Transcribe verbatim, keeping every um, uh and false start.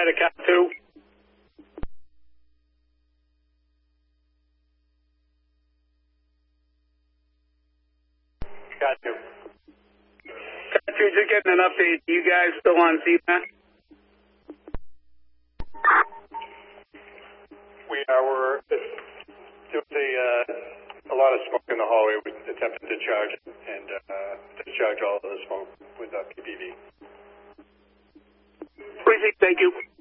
outside of car two. Got you. Got you. Just getting an update. You guys still on C MAT? We are. We're, there was a, uh, a lot of smoke in the hallway. We attempted to charge it and uh, discharge all of the smoke with uh, P P V. Appreciate it. Thank you.